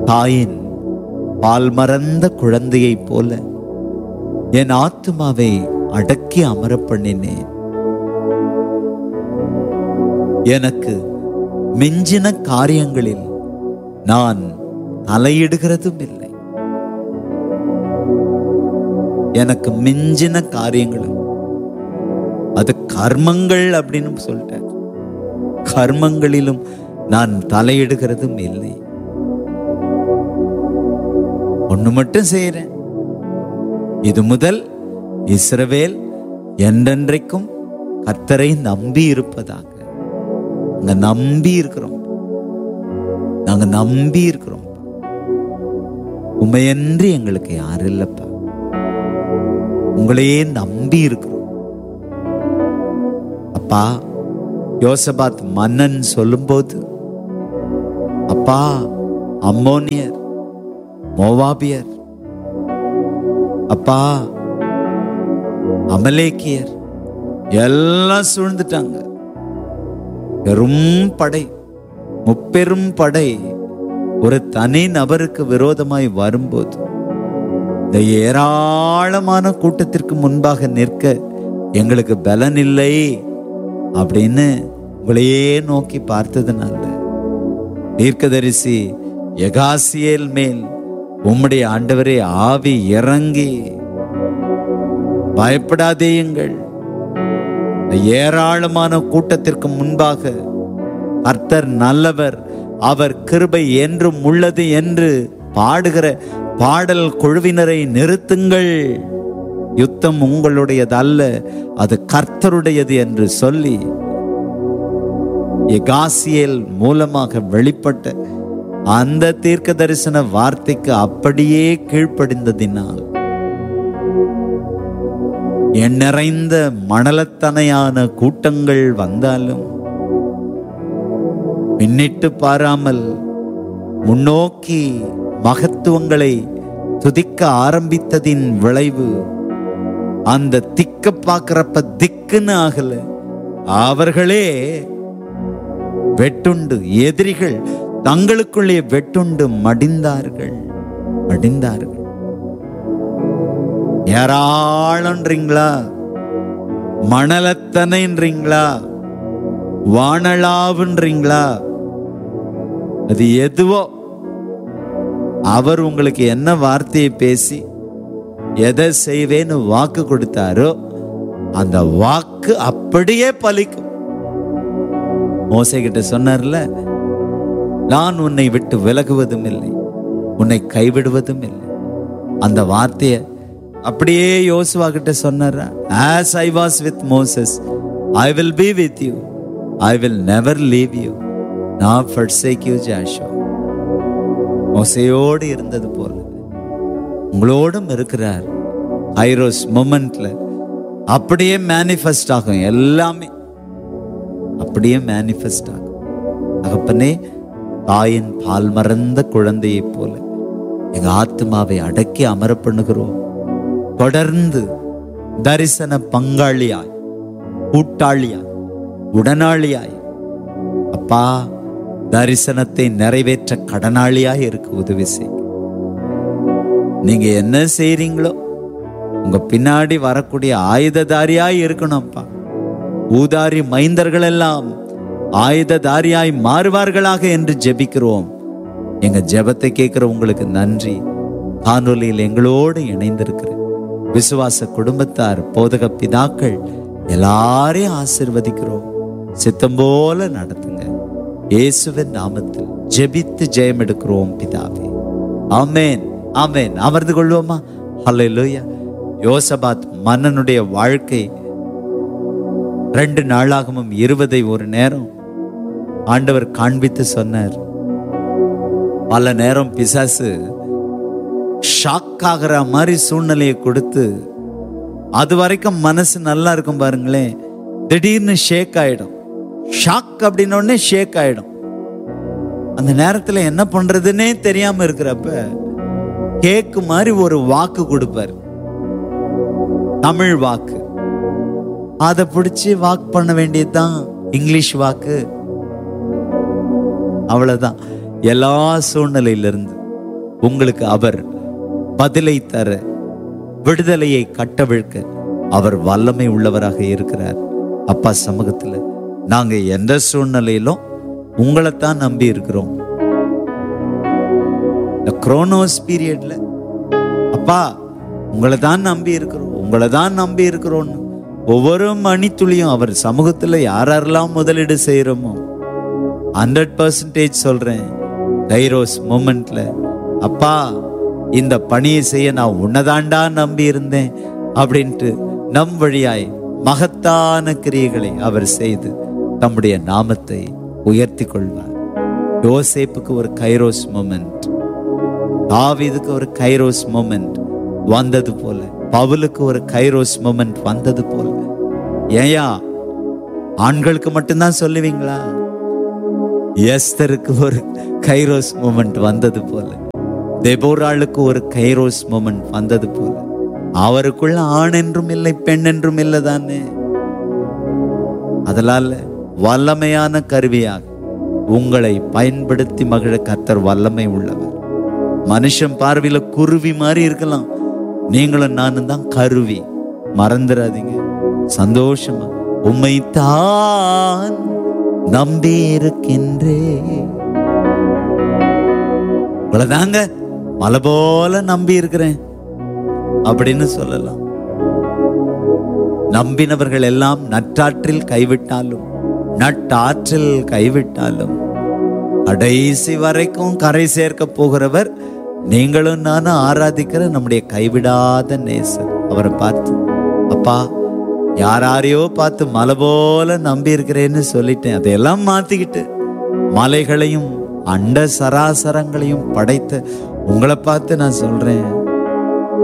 தாயின் பால் மறந்த குழந்தையைப் போல என் ஆத்துமாவை அடக்கி அமர பண்ணினேன். எனக்கு மிஞ்சின காரியங்களில் நான் தலையிடுகிறதும் இல்லை. எனக்கு மிஞ்சின காரியங்களும், அது கர்மங்கள் அப்படின்னு சொல்லிட்டேன், கர்மங்களிலும் நான் தலையிடுகிறதும் இல்லை. ஒண்ணு மட்டும் செய்யறேன், இது முதல் இஸ்ரவேல் என்றென்றைக்கும் கர்த்தரை நம்பி இருப்பதாக. நாங்க நம்பி இருக்கிறோம், நாங்க நம்பி இருக்கிறோம். உண்மையன்றி எங்களுக்கு யாரும் இல்லப்பா, உங்களையே நம்பி இருக்கிறோம். அப்பா, யோசபாத் மன்னன் சொல்லும்போது, அப்பா அம்மோனியர், மோவாபியர், அப்பா அமலேக்கியர் எல்லாம் சூழ்ந்துட்டாங்க. பெரும் படை, முப்பெரும் படை ஒரு தனி நபருக்கு விரோதமாய் வரும்போது, இந்த ஏராளமான கூட்டத்திற்கு முன்பாக நிற்க எங்களுக்கு பலன் இல்லை அப்படின்னு உங்களையே நோக்கி பார்த்ததுனால தீர்க்கதரிசி எகாசியேல் மேல் உம்முடைய ஆண்டவரே ஆவி இறங்கி, பயப்படாதேயுங்கள், ஏராளமான கூட்டத்திற்கு முன்பாக கர்த்தர் நல்லவர், அவர் கிருபை என்றும் உள்ளது என்று பாடுகிற பாடல் குழுவினரை நிறுத்துங்கள், யுத்தம் உங்களுடையது அல்ல, அது கர்த்தருடையது என்று சொல்லி எகாசியேல் மூலமாக வெளிப்பட்ட அந்த தீர்க்க தரிசன வார்த்தைக்கு அப்படியே கீழ்ப்படிந்ததினால் எண்ணிறைந்த மணலத்தனையான கூட்டங்கள் வந்தாலும் பின்னிட்டு பாராமல் முன்னோக்கி மகத்துவங்களை துதிக்க ஆரம்பித்ததின் விளைவு, அந்த திக்க பார்க்கிறப்ப திக்குன்னு ஆகல, அவர்களே வெட்டுண்டு, எதிரிகள் தங்களுக்குள்ளே வெட்டுண்டு மடிந்தார்கள். ஏராளன்றீங்களா, மணலத்தனைன்றீங்களா, வானளாவுன்றீங்களா, அது எதுவோ அவர் உங்களுக்கு என்ன வார்த்தையை பேசி எதை செய்வேன்னு வாக்கு கொடுத்தாரோ அந்த வாக்கு அப்படியே பலிக்கும். மோசே கிட்ட சொன்னார்ல, நான் உன்னை விட்டு விலகுவதும் இல்லை, உன்னை கைவிடுவதும் இல்லை. அந்த வார்த்தையை அப்படியே யோசுவா கிட்ட சொன்னாரா, as I was with Moses, I will be with you, I will never leave you nor forsake you, Joshua. மோசேயோடு இருந்தது போல உங்களோடும் இருக்கிறார். ஐரோஸ் மொமெண்ட்ல அப்படியே மேனிஃபெஸ்ட் ஆகும், எல்லாமே அப்படியே மேனிஃபெஸ்ட் ஆகும். தகப்பனே, தாயின் பால் மறந்த குழந்தையை போல எங்க ஆத்மாவை அடக்கி அமர பண்ணுகிறோம். தொடர்ந்து தரிசன பங்காளியாய், கூட்டாளியாய், உடனாளியாய், அப்பா தரிசனத்தை நிறைவேற்ற கடனாளியாய் இருக்க உதவி செய். நீங்க என்ன செய்றீங்களோ உங்க பின்னாடி வரக்கூடிய ஆயுததாரியாய் இருக்கணும்ப்பா. ஊதாரி மைந்தர்கள் எல்லாம் ஆயுததாரியாய் மாறுவார்களாக என்று ஜெபிக்கிறோம். எங்க ஜெபத்தை கேட்கிற உங்களுக்கு நன்றி. காணொலியில் எங்களோடு இணைந்திருக்கிற விசுவாச குடும்பத்தார், போதக பிதாக்கள் எல்லாரையும் ஆசீர்வதிக்கிறோம். சித்தம் போல நடத்துங்க. இயேசுவின் நாமத்தில் ஜெபித்து ஜெயம் எடுக்கிறோம் பிதாவே, ஆமென், ஆமென். அமர்ந்து கொள்வோமா? ஹல்லேலூயா. யோசபாத் மன்னனுடைய வாழ்க்கை 2 நாளாகமும் 20 ஒரு நேரம் ஆண்டவர் காண்பித்து சொன்னார். பல நேரம் பிசாசு ஷாக் ஆகிற மாதிரி சூழ்நிலையை கொடுத்து, அது வரைக்கும் மனசு நல்லா இருக்கும் பாருங்களேன், திடீர்னு ஷேக் ஆயிடும். ஷாக் அப்படின்னோடனே ஷேக் ஆயிடும். அந்த நேரத்துல என்ன பண்றதுன்னே தெரியாம இருக்கிறப்ப கேக்கு மாதிரி ஒரு வாக்கு கொடுப்பார், தமிழ் வாக்கு. அதை பிடிச்சி வாக் பண்ண வேண்டியதுதான், இங்கிலீஷ் வாக்கு. அவ்வளவுதான். எல்லா சூழ்நிலையிலிருந்து உங்களுக்கு அவர் பதிலை தர, விடுதலையை கட்டவிழ்க்க அவர் வல்லமை உள்ளவராக இருக்கிறார். அப்பா சமூகத்தில் நாங்க எந்த சூழ்நிலையிலும் உங்களைத்தான் நம்பி இருக்கிறோம். இந்த குரோனோஸ் பீரியட்ல அப்பா உங்களை தான் நம்பி இருக்கிறோம், உங்களை தான் நம்பி இருக்கிறோம்னு ஒவ்வொரு மணித்துளியும் அவர் சமூகத்தில் யாரெல்லாம் முதலீடு செய்யறோமோ 100% சொல்றேன், கைரோஸ் மொமெண்ட்ல அப்பா இந்த பணியை செய்ய நான் உன்னதாண்டா நம்பி இருந்தேன் அப்படின்ட்டு நம் வழியாய் மகத்தான கிரியைகளை அவர் செய்து தம்முடைய நாமத்தை உயர்த்தி கொள்வார். யோசேப்புக்கு ஒரு கைரோஸ் மொமெண்ட், தாவீதுக்கு ஒரு கைரோஸ் மொமெண்ட் வந்தது போல, பவுலுக்கு ஒரு கைரோஸ் மொமெண்ட் வந்தது போல. ஏயா ஆண்களுக்கு மட்டும்தான் சொல்லுவீங்களா? எஸ்தருக்கு ஒரு கைரோஸ் மொமெண்ட் வந்தது போல, தெபோராளுக்கு ஒரு கைரோஸ் மொமெண்ட் வந்தது போல, அவருக்குள்ள ஆண் என்றும் இல்லை பெண் என்றும் இல்லை தானே. அதனால வல்லமையான கருவியாக உங்களை பயன்படுத்தி மகிழ கர்த்தர் வல்லமை உள்ளவர். மனுஷன் பார்வையில குருவி மாதிரி இருக்கலாம், நீங்களும் நானும் தான் கருவி. மறந்துடாதீங்க. சந்தோஷமா உம்மைத்தான் நம்பி இருக்கின்றேன், இவ்வளவுதாங்க மலை போல நம்பி இருக்கிறேன் அப்படின்னு சொல்லலாம். நம்பினவர்கள் எல்லாம் நற்றாற்றில் கைவிட்டாலும் நட்டாற்றில் கைவிட்டாலும் கடைசி வரைக்கும் கரை சேர்க்க போகிறவர் நீங்களும் நானும் ஆராதிக்கிற நம்முடைய கைவிடாத நேசர். அவரை பார்த்து அப்பா யாரையோ பார்த்து மலை போல நம்பி இருக்கிறேன்னு சொல்லிட்டேன், அதையெல்லாம் மாத்திக்கிட்டு மலைகளையும் அண்ட சராசரங்களையும் படைத்த உங்களை பார்த்து நான் சொல்றேன்,